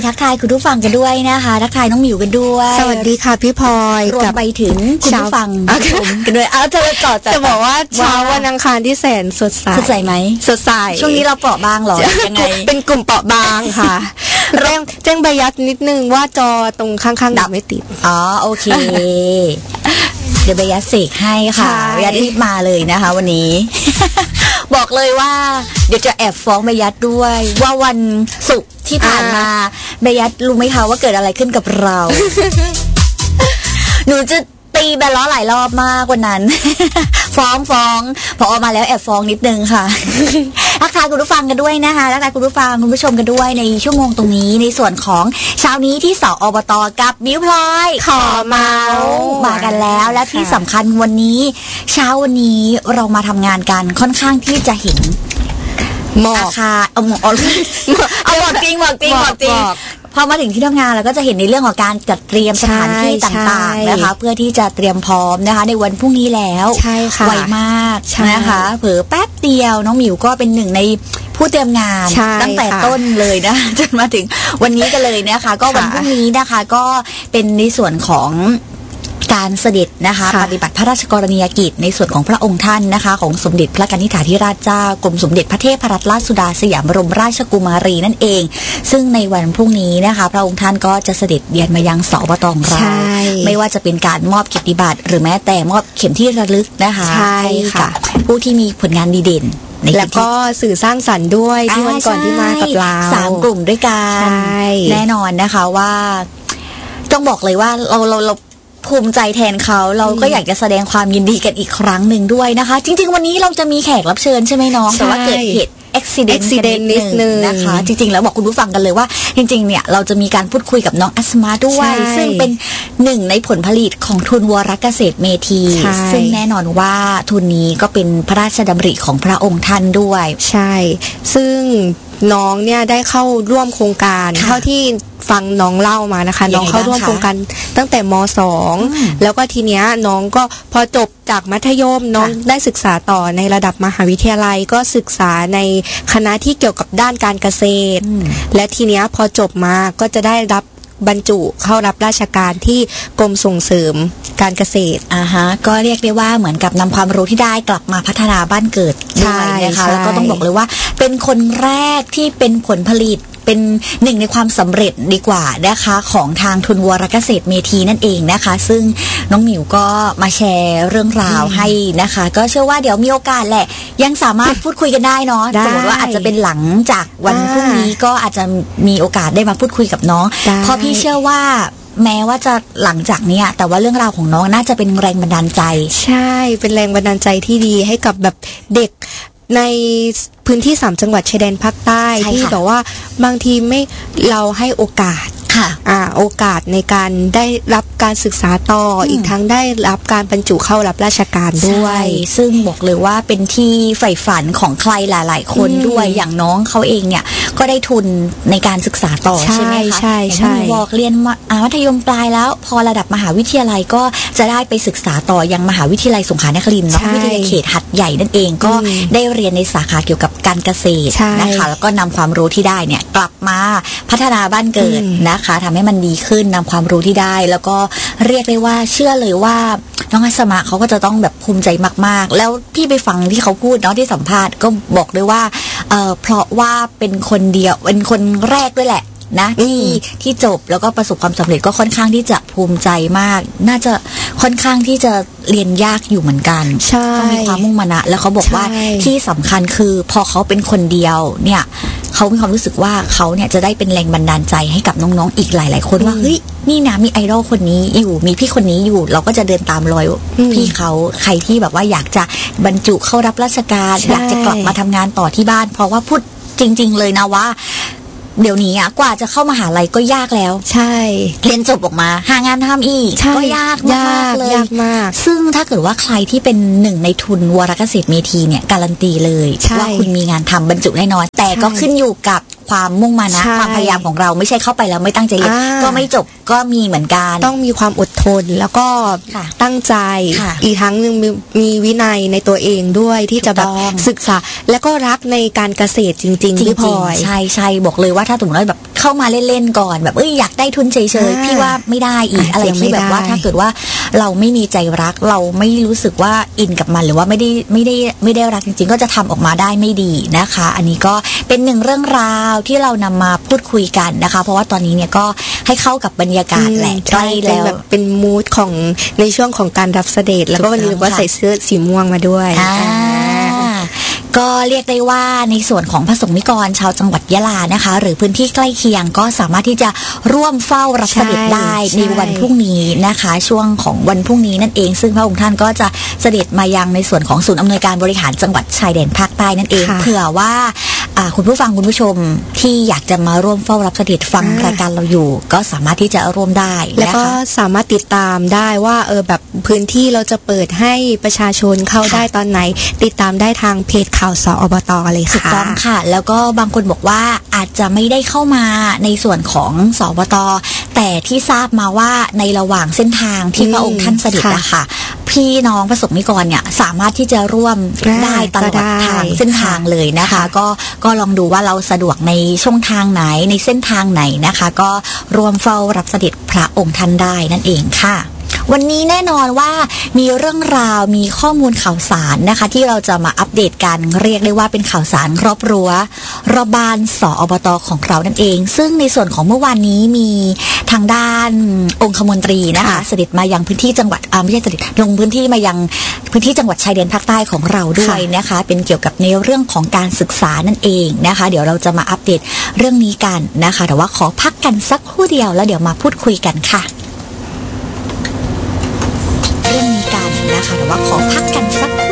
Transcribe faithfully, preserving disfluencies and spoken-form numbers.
ทักทายคุณผู้ฟังกันด้วยนะคะทักทายน้องหมิวกันด้วยสวัสดีค่ะพี่พลอยรวมไปถึงคุณผู้ฟังกันด้วยเอาเธอจอดจะบอกว่าเช้าวันอังคารที่แสนสดใสสดใสไหมสดใสช่วงนี้เราเปราะบางหรอยังไงเป็นกลุ่มเปราะบางค่ะแจ้งแจ้งใบยัดนิดนึงว่าจอตรงข้างๆดับไม่ติดอ๋อโอเคเดี๋ยวใบยัดเสกให้ค่ะใบยัดรีบมาเลยนะคะวันนี้บอกเลยว่าเดี๋ยวจะแอบฟ้องใบยัดด้วยว่าวันศุกร์ที่ผ่านมาใบยัดรู้ไหมคะว่าเกิดอะไรขึ้นกับเราหนูจะตีแบลล้อหลายรอบมากวันนั้นฟ้องฟ้องพอออกมาแล้วแอบฟ้องนิดนึงค่ะทักทายคุณผู้ฟังกันด้วยนะคะทักทายคุณผู้ฟังคุณผู้ชมกันด้วยในชั่วโมงตรงนี้ในส่วนของเช้านี้ที่สอบต.กับมิ้วพลอยขอเมามากันแล้วและที่สำคัญวันนี้เช้าวันนี้เรามาทำงานกันค่อนข้างที่จะเห็นหมอกอาคารเอาหมอกเอาหมอกจริงหมอกจริงหมอกจริงพอมาถึงที่ทำงานเราก็จะเห็นในเรื่องของการจัดเตรียมสถานที่ต่างๆนะคะเพื่อที่จะเตรียมพร้อมนะคะในวันพรุ่งนี้แล้วไวมากนะคะเผลอแป๊บเดียวน้องหมิวก็เป็นหนึ่งในผู้เตรียมงานตั้งแต่ต้นเลยนะจนมาถึงวันนี้กันเลยนะคะก็วันพรุ่งนี้นะคะก็เป็นในส่วนของการเสด็จนะคะปฏิบัติพระราชกรณียกิจในส่วนของพระองค์ท่านนะคะของสมเด็จพระกนิษฐาธิราชเจ้ากรมสมเด็จพระเทพรัตนราชสุดาสยามบรมราชกุมารีนั่นเองซึ่งในวันพรุ่งนี้นะคะพระองค์ท่านก็จะเสด็จเยือนมายังสอบต.ของเราไม่ว่าจะเป็นการมอบเกียรติบัตรหรือแม้แต่มอบเข็มที่ระลึกนะคะให้กับผู้ที่มีผลงานดีเด่นแล้วก็สื่อสร้างสรรค์ด้วยที่วันก่อนที่มากับเราสามกลุ่มด้วยกันแน่นอนนะคะว่าต้องบอกเลยว่าเราเราเราภูมิใจแทนเขาเราก็อยากจะแสดงความยินดีกันอีกครั้งหนึ่งด้วยนะคะจริงๆวันนี้เราจะมีแขกรับเชิญใช่ไหมน้องแต่ว่าเกิดเหตุaccident นิดนึงนะคะจริงๆแล้วบอกคุณผู้ฟังกันเลยว่าจริงๆเนี่ยเราจะมีการพูดคุยกับน้องอัสมาด้วยซึ่งเป็นหนึ่งในผลผลิตของทุนวรเกษตรเมธีซึ่งแน่นอนว่าทุนนี้ก็เป็นพระราชดำริของพระองค์ท่านด้วยใช่ซึ่งน้องเนี่ยได้เข้าร่วมโครงการเท่าที่ฟังน้องเล่ามานะคะน้องเข้าร่วมโครงการตั้งแต่ม.สอง แล้วก็ทีเนี้ยน้องก็พอจบจากมัธยมน้องได้ศึกษาต่อในระดับมหาวิทยาลัยก็ศึกษาในคณะที่เกี่ยวกับด้านการเกษตรและทีเนี้ยพอจบมาก็จะได้รับบรรจุเข้ารับราชการที่กรมส่งเสริมการเกษตรอ่าฮะก็เรียกได้ว่าเหมือนกับนำความรู้ที่ได้กลับมาพัฒนาบ้านเกิดด้วยนะคะแล้วก็ต้องบอกเลยว่าเป็นคนแรกที่เป็นผลผลิตเป็นหนึ่งในความสำเร็จดีกว่านะคะของทางทุนวรเกษตรเมธีนั่นเองนะคะซึ่งน้องหมิวก็มาแชร์เรื่องราวให้นะคะก็เชื่อว่าเดี๋ยวมีโอกาสแหละยังสามารถพูดคุยกันได้เนาะสมมติว่าอาจจะเป็นหลังจากวันพรุ่งนี้ก็อาจจะมีโอกาสได้มาพูดคุยกับน้องเพราะพี่เชื่อว่าแม้ว่าจะหลังจากนี้แต่ว่าเรื่องราวของน้องน่าจะเป็นแรงบันดาลใจใช่เป็นแรงบันดาลใจที่ดีให้กับแบบเด็กในพื้นที่สามจังหวัดชายแดนภาคใต้ที่แบบว่าบางทีไม่เราให้โอกาสค่ะอ่าโอกาสในการได้รับการศึกษาต่อ อ, อีกทั้งได้รับการบรรจุเข้ารับราชการด้วยซึ่งบอกเลยว่าเป็นที่ใฝ่ฝันของใครหลายๆคนด้วยอย่างน้องเขาเองเนี่ยก็ได้ทุนในการศึกษาต่อใช่ไหมคะใช่ใช่บอกเรียนมัธยมปลายแล้วพอระดับมหาวิทยาลัยก็จะได้ไปศึกษาต่อยังมหาวิทยาลัยสงขลานครินทร์เนาะวิทยาเขตหัดใหญ่นั่นเองก็ได้เรียนในสาขาเกี่ยวกับการเกษตรนะคะแล้วก็นำความรู้ที่ได้เนี่ยกลับมาพัฒนาบ้านเกิดนะคะทำให้มันดีขึ้นนำความรู้ที่ได้แล้วก็เรียกได้ว่าเชื่อเลยว่าน้องอัสมาเขาก็จะต้องแบบภูมิใจมากๆแล้วพี่ไปฟังที่เขาพูดเนาะที่สัมภาษณ์ก็บอกด้วยว่าเอ่อเพราะว่าเป็นคนเดียวเป็นคนแรกด้วยแหละนะที่ที่จบแล้วก็ประสบความสำเร็จก็ค่อนข้างที่จะภูมิใจมากน่าจะค่อนข้างที่จะเรียนยากอยู่เหมือนกันต้องมีความมุ่งมั่นแล้วเขาบอกว่าที่สำคัญคือพอเขาเป็นคนเดียวเนี่ยเขามีความรู้สึกว่าเขาเนี่ยจะได้เป็นแรงบันดาลใจให้กับน้องๆอีกหลายๆคนว่าเฮ้ยนี่นะมีไอดอลคนนี้อยู่มีพี่คนนี้อยู่เราก็จะเดินตามรอยพี่เขาใครที่แบบว่าอยากจะบรรจุเข้ารับราชการอยากจะกลับมาทำงานต่อที่บ้านเพราะว่าพูดจริงๆเลยนะว่าเดี๋ยวนี้อ่ะกว่าจะเข้ามหาลัยก็ยากแล้วใช่เรียนจบออกมาหางานทำอีกก็ยากมากเลยยากมากซึ่งถ้าเกิดว่าใครที่เป็นหนึ่งในทุนวรเกษตรเมธีเนี่ยการันตีเลยว่าคุณมีงานทำบรรจุแน่นอนแต่ก็ขึ้นอยู่กับความมุ่งมั่นนะความพยายามของเราไม่ใช่เข้าไปแล้วไม่ตั้งใจเรียนก็ไม่จบก็มีเหมือนกันต้องมีความอดทนแล้วก็ตั้งใจอีกทั้งนึงมีมีวินัยในตัวเองด้วยที่จะแบบศึกษาแล้วก็รักในการเกษตรจริงๆพี่พลอยใช่ใช่บอกเลยว่าถ้าสมมติว่าแบบเข้ามาเล่นๆก่อนแบบเอ้ยอยากได้ทุนเฉยๆพี่ว่าไม่ได้อีกอะไรที่แบบว่าถ้าเกิดว่าเราไม่มีใจรักเราไม่รู้สึกว่าอินกับมันหรือว่าไม่ได้ไม่ได้ไม่ได้รักจริงๆก็จะทำออกมาได้ไม่ดีนะคะอันนี้ก็เป็นหนึ่งเรื่องราวที่เรานำมาพูดคุยกันนะคะเพราะว่าตอนนี้เนี่ยก็ให้เข้ากับบรรยากาศแหละใกล้แล้วแบบเป็นมูดของในช่วงของการรับเสด็จแล้วก็วันนี้ก็ใส่เสื้อสีม่วงมาด้วยก็เรียกได้ว่าในส่วนของพระสงฆ์นิกรชาวจังหวัดยะลานะคะหรือพื้นที่ใกล้เคียงก็สามารถที่จะร่วมเฝ้ารับเสด็จได้ในวันพรุ่งนี้นะคะช่วงของวันพรุ่งนี้นั่นเองซึ่งพระองค์ท่านก็จะเสด็จมายังในส่วนของศูนย์อำนวยการบริหารจังหวัดชายแดนภาคใต้นั่นเองเผื่อว่าคุณผู้ฟังคุณผู้ชมที่อยากจะมาร่วมเฝ้ารับเสด็จฟังรายการเราอยู่ก็สามารถที่จะร่วมได้แล้วก็สามารถติดตามได้ว่าเออแบบพื้นที่เราจะเปิดให้ประชาชนเข้าได้ตอนไหนติดตามได้ทางเพจข่าวสอบต.เลยค่ะถูกต้องค่ะแล้วก็บางคนบอกว่าอาจจะไม่ได้เข้ามาในส่วนของสอบต.แต่ที่ทราบมาว่าในระหว่างเส้นทางที่พระองค์ท่านเสด็จอะค่ะพี่น้องพระสงฆ์นิกรเนี่ยสามารถที่จะร่วมได้ตลอดทางเส้นทางเลยนะคะก็ก็ลองดูว่าเราสะดวกในช่องทางไหนในเส้นทางไหนนะคะก็ร่วมเฝ้ารับเสด็จพระองค์ท่านได้นั่นเองค่ะวันนี้แน่นอนว่ามีเรื่องราวมีข้อมูลข่าวสารนะคะที่เราจะมาอัปเดตกันเรียกได้ว่าเป็นข่าวสารรอบรั้วรอบบ้านสอบต.ของเรานั่นเองซึ่งในส่วนของเมื่อวานนี้มีทางด้านองคมนตรีนะคะเสด็จมายังพื้นที่จังหวัดอ่าไม่ใช่เสด็จลงพื้นที่มายังพื้นที่จังหวัดชายแดนภาคใต้ของเราด้วยนะคะเป็นเกี่ยวกับในเรื่องของการศึกษานั่นเองนะคะเดี๋ยวเราจะมาอัปเดตเรื่องนี้กันนะคะแต่ว่าขอพักกันสักครู่เดียวแล้วเดี๋ยวมาพูดคุยกันค่ะเรื่องนี้กันนะคะแต่ว่าขอพักกันสัก